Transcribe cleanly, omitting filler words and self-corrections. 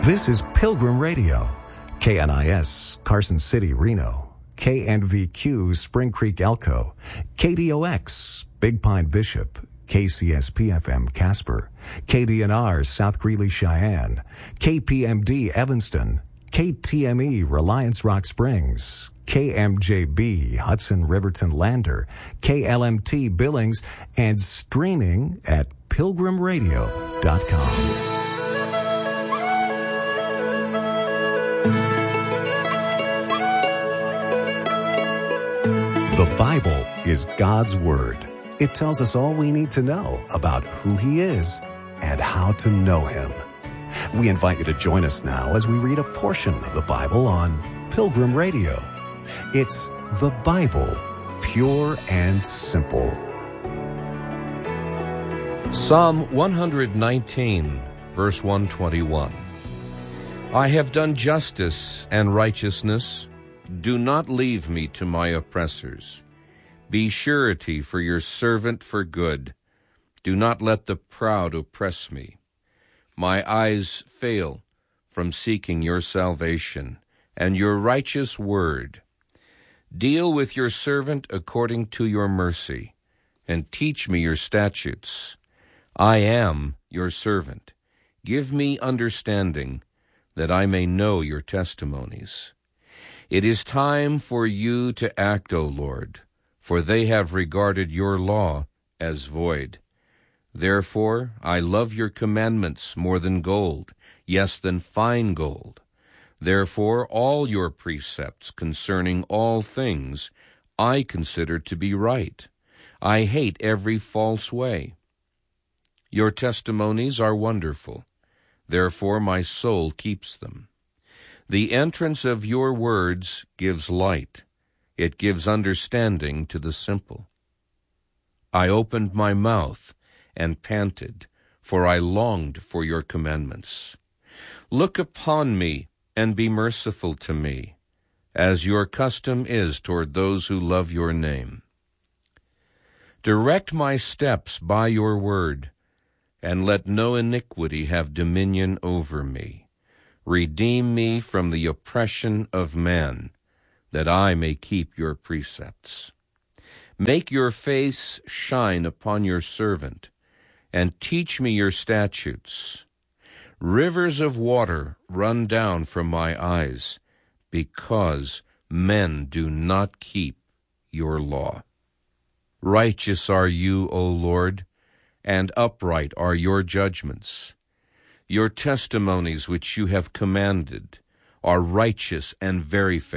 This is Pilgrim Radio, KNIS, Carson City, Reno, KNVQ, Spring Creek, Elko, KDOX, Big Pine, Bishop, KCSP-FM, Casper, KDNR, South Greeley, Cheyenne, KPMD, Evanston, KTME, Reliance Rock Springs, KMJB, Hudson Riverton Lander, KLMT Billings, and streaming at pilgrimradio.com. The Bible is God's Word. It tells us all we need to know about who He is and how to know Him. We invite you to join us now as we read a portion of the Bible on Pilgrim Radio. It's the Bible, pure and simple. Psalm 119, verse 121. I have done justice and righteousness. Do not leave me to my oppressors. Be surety for your servant for good. Do not let the proud oppress me. My eyes fail from seeking your salvation and your righteous word. Deal with your servant according to your mercy, and teach me your statutes. I am your servant. Give me understanding, that I may know your testimonies. It is time for you to act, O Lord, for they have regarded your law as void. Therefore I love your commandments more than gold, yes, than fine gold. Therefore all your precepts concerning all things I consider to be right. I hate every false way. Your testimonies are wonderful. Therefore my soul keeps them. The entrance of your words gives light. It gives understanding to the simple. I opened my mouth and panted, for I longed for your commandments. Look upon me and be merciful to me, as your custom is toward those who love your name. Direct my steps by your word, and let no iniquity have dominion over me. Redeem me from the oppression of man, that I may keep your precepts. Make your face shine upon your servant, and teach me your statutes. Rivers of water run down from my eyes, because men do not keep your law. Righteous are you, O Lord, and upright are your judgments. Your testimonies which you have commanded are righteous and very faithful.